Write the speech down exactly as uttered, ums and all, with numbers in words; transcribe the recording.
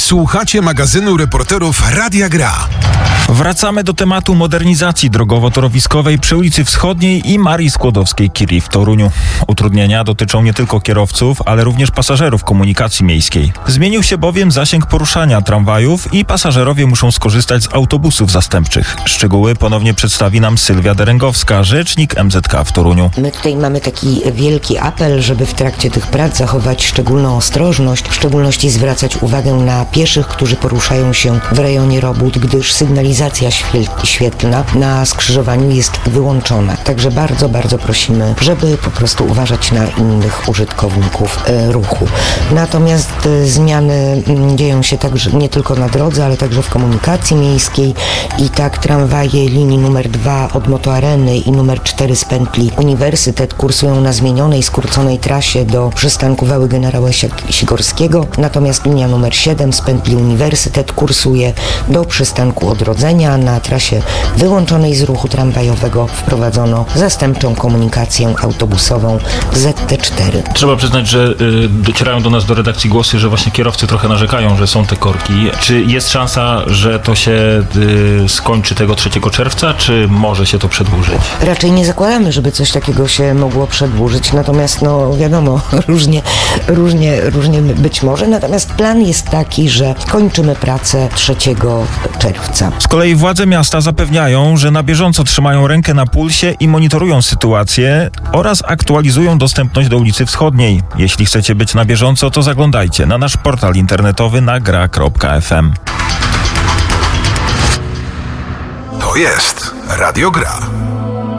Słuchacie magazynu reporterów Radia Gra. Wracamy do tematu modernizacji drogowo-torowiskowej przy ulicy Wschodniej i Marii Skłodowskiej-Curie w Toruniu. Utrudnienia dotyczą nie tylko kierowców, ale również pasażerów komunikacji miejskiej. Zmienił się bowiem zasięg poruszania tramwajów i pasażerowie muszą skorzystać z autobusów zastępczych. Szczegóły ponownie przedstawi nam Sylwia Derengowska, rzecznik M Z K w Toruniu. My tutaj mamy taki wielki apel, żeby w trakcie tych prac zachować szczególną ostrożność, w szczególności zwracać uwagę na pieszych, którzy poruszają się w rejonie robót, gdyż sygnalizacja świetlna na skrzyżowaniu jest wyłączona. Także bardzo, bardzo prosimy, żeby po prostu uważać na innych użytkowników e, ruchu. Natomiast e, zmiany m, dzieją się także nie tylko na drodze, ale także w komunikacji miejskiej i tak tramwaje linii numer dwa od Motoareny i numer cztery z pętli Uniwersytet kursują na zmienionej, skróconej trasie do przystanku Wały Generała Sigorskiego, natomiast linia numer siedem z pętli Uniwersytet kursuje do przystanku Odrodzenia. Na trasie wyłączonej z ruchu tramwajowego wprowadzono zastępczą komunikację autobusową Z T cztery. Trzeba przyznać, że y, docierają do nas do redakcji głosy, że właśnie kierowcy trochę narzekają, że są te korki. Czy jest szansa, że to się y, skończy tego trzeciego czerwca, czy może się to przedłużyć? Raczej nie zakładamy, żeby coś takiego się mogło przedłużyć, natomiast no wiadomo, różnie, różnie, różnie być może, natomiast plan jest taki, że kończymy pracę trzeciego czerwca. Z kolei władze miasta zapewniają, że na bieżąco trzymają rękę na pulsie i monitorują sytuację oraz aktualizują dostępność do ulicy Wschodniej. Jeśli chcecie być na bieżąco, to zaglądajcie na nasz portal internetowy na gra kropka f m. To jest Radio Gra.